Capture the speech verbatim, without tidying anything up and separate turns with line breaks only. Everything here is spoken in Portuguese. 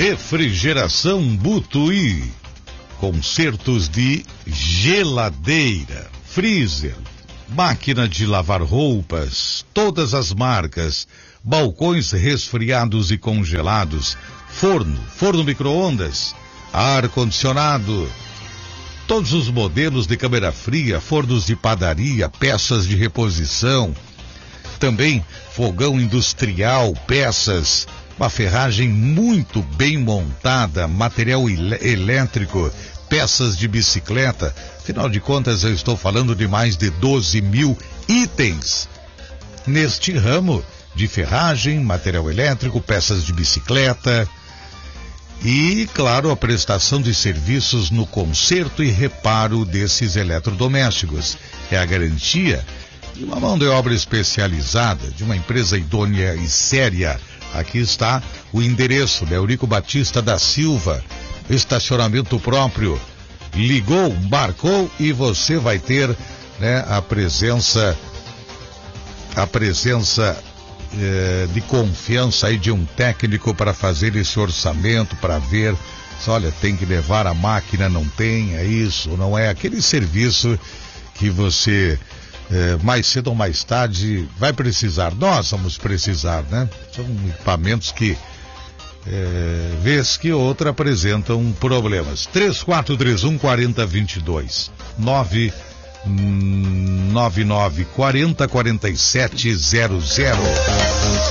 Refrigeração Butuí. Consertos de geladeira, freezer, máquina de lavar roupas, todas as marcas, balcões resfriados e congelados, forno, forno micro-ondas, ar-condicionado, todos os modelos de câmera fria, fornos de padaria, peças de reposição, também fogão industrial, peças, uma ferragem muito bem montada, material elétrico, peças de bicicleta. Afinal de contas, eu estou falando de mais de doze mil itens neste ramo de ferragem, material elétrico, peças de bicicleta e, claro, a prestação de serviços no conserto e reparo desses eletrodomésticos. É a garantia de uma mão de obra especializada, de uma empresa idônea e séria. Aqui está o endereço, Eurico Batista da Silva, estacionamento próprio. Ligou, marcou e você vai ter, né, a presença, a presença eh, de confiança aí de um técnico para fazer esse orçamento, para ver, olha, tem que levar a máquina, não tem, é isso, não é aquele serviço que você É, mais cedo ou mais tarde vai precisar, nós vamos precisar, né? São equipamentos que é, vez que outra apresentam problemas. três quatro três um, quatro zero dois dois, nove nove nove quatro zero, quatro sete zero zero.